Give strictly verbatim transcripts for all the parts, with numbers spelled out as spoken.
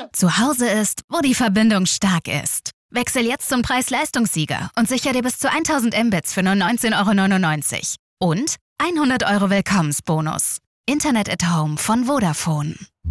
Zu Hause ist, wo die Verbindung stark ist. Wechsel jetzt zum Preis-Leistungssieger und sicher dir bis zu tausend Mbits für nur neunzehn Euro neunundneunzig. Und hundert Euro Willkommensbonus. Internet at Home von Vodafone.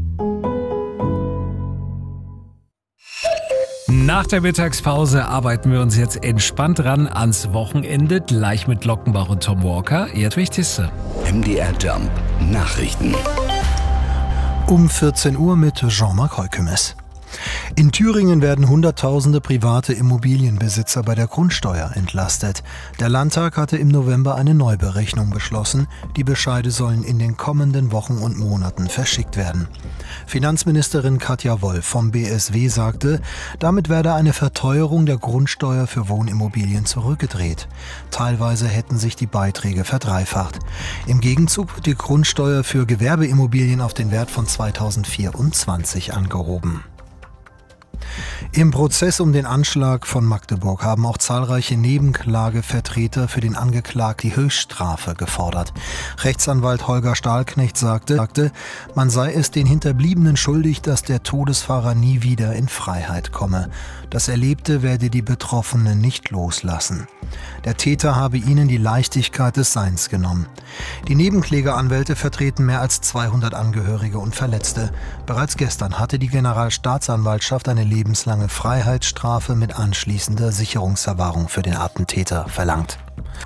Nach der Mittagspause arbeiten wir uns jetzt entspannt ran ans Wochenende, gleich mit Lockenbach und Tom Walker. Ihr Wichtigste. M D R Jump Nachrichten. Um vierzehn Uhr mit Jean-Marc Heukemes. In Thüringen werden Hunderttausende private Immobilienbesitzer bei der Grundsteuer entlastet. Der Landtag hatte im November eine Neuberechnung beschlossen. Die Bescheide sollen in den kommenden Wochen und Monaten verschickt werden. Finanzministerin Katja Wolf vom B S W sagte, damit werde eine Verteuerung der Grundsteuer für Wohnimmobilien zurückgedreht. Teilweise hätten sich die Beiträge verdreifacht. Im Gegenzug wird die Grundsteuer für Gewerbeimmobilien auf den Wert von zweitausendvierundzwanzig angehoben. Im Prozess um den Anschlag von Magdeburg haben auch zahlreiche Nebenklagevertreter für den Angeklagten die Höchststrafe gefordert. Rechtsanwalt Holger Stahlknecht sagte, sagte, man sei es den Hinterbliebenen schuldig, dass der Todesfahrer nie wieder in Freiheit komme. Das Erlebte werde die Betroffenen nicht loslassen. Der Täter habe ihnen die Leichtigkeit des Seins genommen. Die Nebenklägeranwälte vertreten mehr als zweihundert Angehörige und Verletzte. Bereits gestern hatte die Generalstaatsanwaltschaft eine lebenslange Freiheitsstrafe mit anschließender Sicherungsverwahrung für den Attentäter verlangt.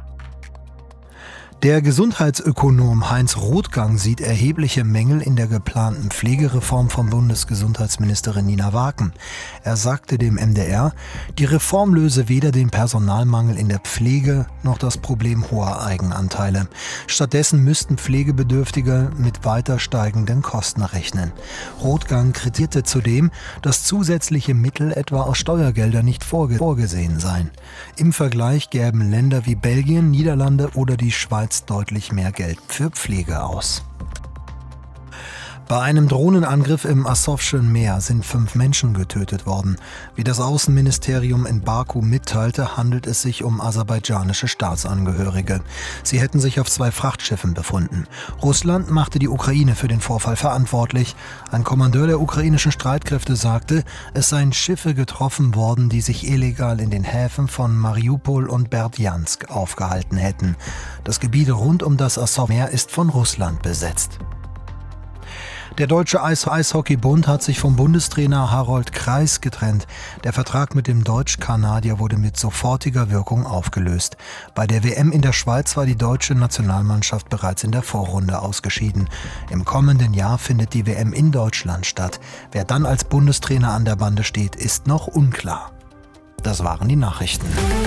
Der Gesundheitsökonom Heinz Rothgang sieht erhebliche Mängel in der geplanten Pflegereform von Bundesgesundheitsministerin Nina Waken. Er sagte dem M D R, die Reform löse weder den Personalmangel in der Pflege noch das Problem hoher Eigenanteile. Stattdessen müssten Pflegebedürftige mit weiter steigenden Kosten rechnen. Rothgang kritisierte zudem, dass zusätzliche Mittel etwa aus Steuergeldern nicht vorge- vorgesehen seien. Im Vergleich gäben Länder wie Belgien, Niederlande oder die Schweiz deutlich mehr Geld für Pflege aus. Bei einem Drohnenangriff im Asowschen Meer sind fünf Menschen getötet worden. Wie das Außenministerium in Baku mitteilte, handelt es sich um aserbaidschanische Staatsangehörige. Sie hätten sich auf zwei Frachtschiffen befunden. Russland machte die Ukraine für den Vorfall verantwortlich. Ein Kommandeur der ukrainischen Streitkräfte sagte, es seien Schiffe getroffen worden, die sich illegal in den Häfen von Mariupol und Berdjansk aufgehalten hätten. Das Gebiet rund um das Asowsche Meer ist von Russland besetzt. Der Deutsche Eishockeybund hat sich vom Bundestrainer Harold Kreis getrennt. Der Vertrag mit dem Deutsch-Kanadier wurde mit sofortiger Wirkung aufgelöst. Bei der W M in der Schweiz war die deutsche Nationalmannschaft bereits in der Vorrunde ausgeschieden. Im kommenden Jahr findet die W M in Deutschland statt. Wer dann als Bundestrainer an der Bande steht, ist noch unklar. Das waren die Nachrichten.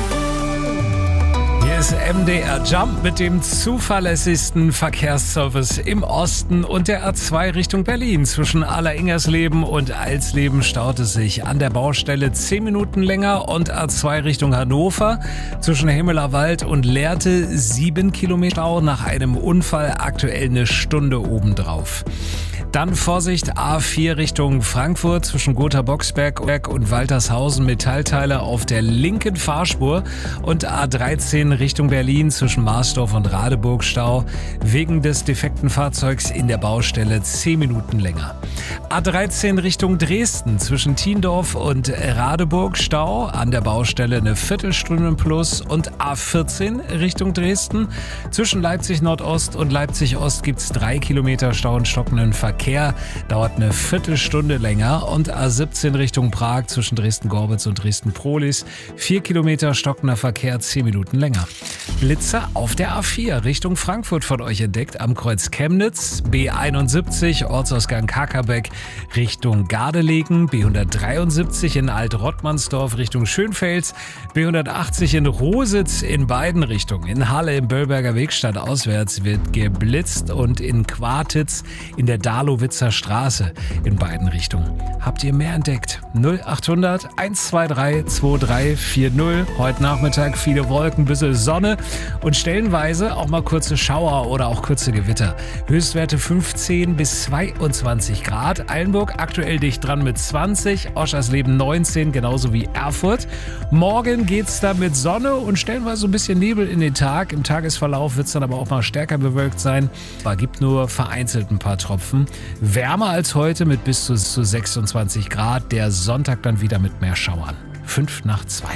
Hier ist M D R Jump mit dem zuverlässigsten Verkehrsservice im Osten und der A zwei Richtung Berlin. Zwischen Aller-Ingersleben und Alsleben staut es sich an der Baustelle zehn Minuten länger und A zwei Richtung Hannover. Zwischen Himmelerwald und Lehrte sieben Kilometer Stau, nach einem Unfall aktuell eine Stunde obendrauf. Dann Vorsicht, A vier Richtung Frankfurt zwischen Gotha-Boxberg und Waltershausen, Metallteile auf der linken Fahrspur, und A dreizehn Richtung Berlin zwischen Marsdorf und Radeburg Stau, wegen des defekten Fahrzeugs in der Baustelle zehn Minuten länger. A dreizehn Richtung Dresden zwischen Tiendorf und Radeburg Stau, an der Baustelle eine Viertelstunde plus, und A vierzehn Richtung Dresden zwischen Leipzig Nordost und Leipzig Ost gibt's drei Kilometer Stau und stockenden Verkehr. Dauert eine Viertelstunde länger, und A siebzehn Richtung Prag zwischen Dresden-Gorbitz und Dresden-Prohlis vier Kilometer stockender Verkehr, zehn Minuten länger. Blitzer auf der A vier Richtung Frankfurt von euch entdeckt am Kreuz Chemnitz, B einundsiebzig Ortsausgang Kakerbeck Richtung Gardelegen, B hundertdreiundsiebzig in Alt-Rottmannsdorf Richtung Schönfels, B hundertachtzig in Rositz in beiden Richtungen. In Halle im Böllberger Weg stadtauswärts wird geblitzt, und in Quartitz in der Dahlowitzer Straße in beiden Richtungen. Habt ihr mehr entdeckt? null achthundert hundertzweiundzwanzig drei vier null. Heute Nachmittag viele Wolken, bisschen Sonne und stellenweise auch mal kurze Schauer oder auch kurze Gewitter. Höchstwerte fünfzehn bis zweiundzwanzig Grad. Eilenburg aktuell dicht dran mit zwanzig, Oschersleben neunzehn, genauso wie Erfurt. Morgen geht's da mit Sonne und stellenweise so ein bisschen Nebel in den Tag. Im Tagesverlauf wird es dann aber auch mal stärker bewölkt sein. Es gibt nur vereinzelt ein paar Tropfen. Wärmer als heute mit bis zu, zu sechsundzwanzig Grad. Der Sonntag dann wieder mit mehr Schauern. Fünf nach zwei.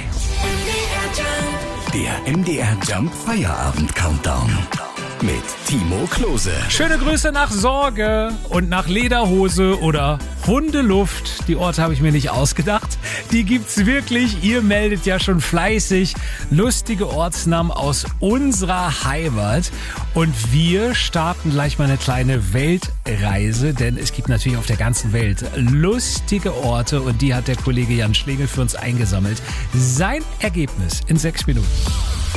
Der M D R Jump Feierabend Countdown mit Timo Klose. Schöne Grüße nach Sorge und nach Lederhose oder Hundeluft. Die Orte habe ich mir nicht ausgedacht. Die gibt's wirklich. Ihr meldet ja schon fleißig lustige Ortsnamen aus unserer Heimat. Und wir starten gleich mal eine kleine Weltreise, denn es gibt natürlich auf der ganzen Welt lustige Orte und die hat der Kollege Jan Schlegel für uns eingesammelt. Sein Ergebnis in sechs Minuten.